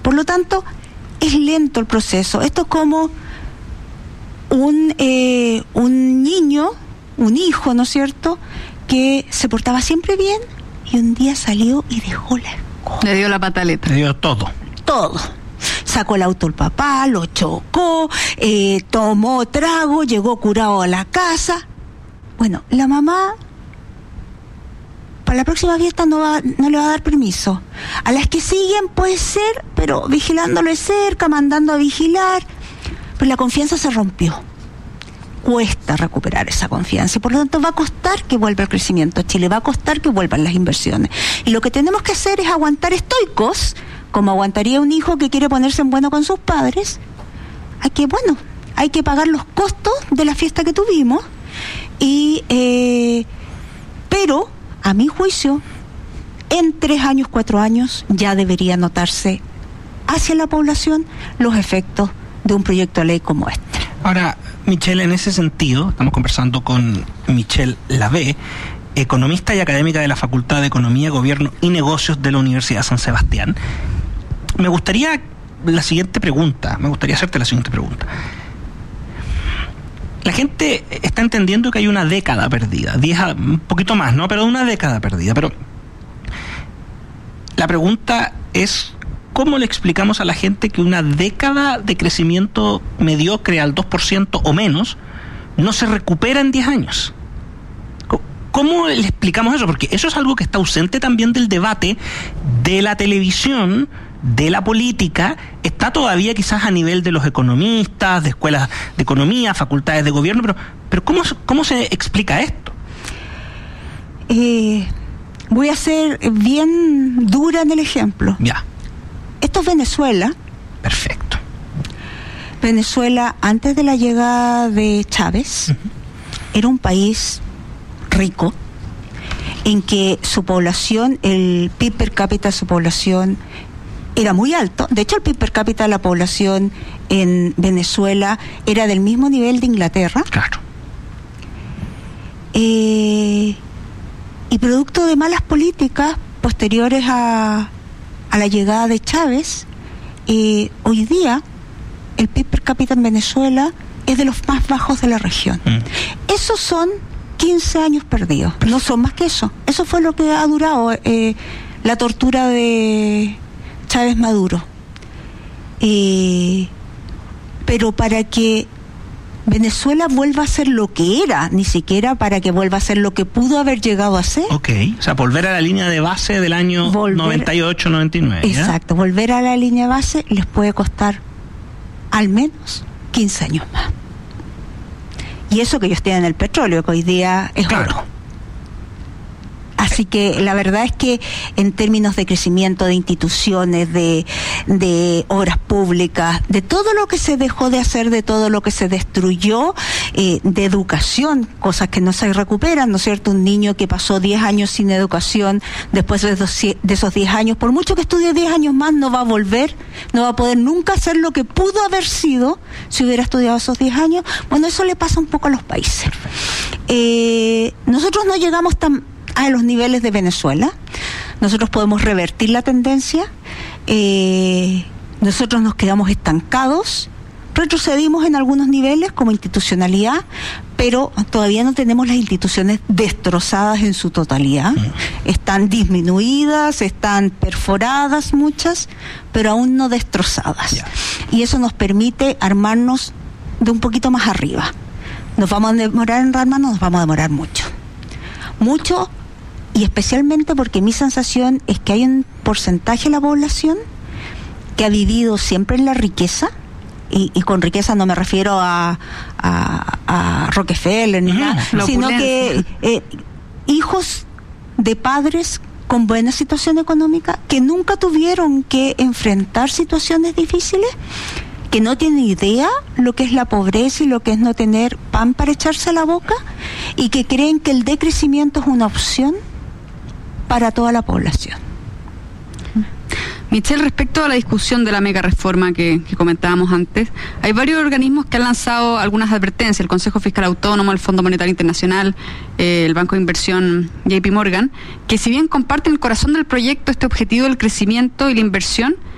Por lo tanto, es lento el proceso. Esto es como un niño, un hijo, ¿no es cierto?, que se portaba siempre bien y un día salió y dejó la escoba. Le dio la pataleta. Le dio todo. Todo. Sacó el auto el papá, lo chocó, tomó trago, llegó curado a la casa. Bueno, la mamá para la próxima fiesta no le va a dar permiso. A las que siguen puede ser, pero vigilándolo de cerca, mandando a vigilar. Pero la confianza se rompió. Cuesta recuperar esa confianza y por lo tanto va a costar que vuelva el crecimiento a Chile, va a costar que vuelvan las inversiones. Y lo que tenemos que hacer es aguantar estoicos, como aguantaría un hijo que quiere ponerse en bueno con sus padres. Hay que pagar los costos de la fiesta que tuvimos, pero a mi juicio en 3 años, 4 años ya debería notarse hacia la población los efectos de un proyecto de ley como este. Ahora, Michelle, en ese sentido, estamos conversando con Michelle Lavé, economista y académica de la Facultad de Economía, Gobierno y Negocios de la Universidad San Sebastián. Me gustaría hacerte la siguiente pregunta. La gente está entendiendo que hay una década perdida, un poquito más, ¿no? Pero una década perdida. Pero la pregunta es, ¿cómo le explicamos a la gente que una década de crecimiento mediocre al 2% o menos no se recupera en 10 años? ¿Cómo le explicamos eso? Porque eso es algo que está ausente también del debate de la televisión, de la política, está todavía quizás a nivel de los economistas, de escuelas de economía, facultades de gobierno, pero ¿cómo se explica esto? Voy a ser bien dura en el ejemplo. Ya. Esto es Venezuela. Perfecto. Venezuela, antes de la llegada de Chávez, era un país rico, en que su población, el PIB per cápita de su población era muy alto. De hecho, el PIB per cápita de la población en Venezuela era del mismo nivel de Inglaterra. Claro. Y producto de malas políticas posteriores a la llegada de Chávez, hoy día el PIB per cápita en Venezuela es de los más bajos de la región. Esos son 15 años perdidos, no son más que eso. Eso fue lo que ha durado la tortura de Chávez Maduro. Pero para que Venezuela vuelva a ser lo que era, ni siquiera para que vuelva a ser lo que pudo haber llegado a ser. Ok, o sea, volver a la línea de base del año 98, 99. Exacto, volver a la línea de base les puede costar al menos 15 años más. Y eso que ellos tienen el petróleo, que hoy día es oro. Así que la verdad es que en términos de crecimiento de instituciones, de obras públicas, de todo lo que se dejó de hacer, de todo lo que se destruyó, de educación, cosas que no se recuperan, ¿no es cierto? Un niño que pasó 10 años sin educación, después de esos 10 años, por mucho que estudie 10 años más, no va a volver, no va a poder nunca hacer lo que pudo haber sido si hubiera estudiado esos 10 años. Bueno, eso le pasa un poco a los países. Nosotros no llegamos a los niveles de Venezuela. Nosotros podemos revertir la tendencia. Nosotros nos quedamos estancados, retrocedimos en algunos niveles como institucionalidad, pero todavía no tenemos las instituciones destrozadas en su totalidad. Están disminuidas, están perforadas muchas, pero aún no destrozadas. Y eso nos permite armarnos de un poquito más arriba. ¿Nos vamos a demorar en rearmarnos? Nos vamos a demorar mucho, y especialmente porque mi sensación es que hay un porcentaje de la población que ha vivido siempre en la riqueza, y con riqueza no me refiero a Rockefeller ni nada, sino que hijos de padres con buena situación económica que nunca tuvieron que enfrentar situaciones difíciles, que no tienen idea lo que es la pobreza y lo que es no tener pan para echarse a la boca, y que creen que el decrecimiento es una opción para toda la población. Michelle, respecto a la discusión de la mega reforma que comentábamos antes, hay varios organismos que han lanzado algunas advertencias: el Consejo Fiscal Autónomo, el Fondo Monetario Internacional, el Banco de Inversión JP Morgan, que si bien comparten el corazón del proyecto, este objetivo del crecimiento y la inversión,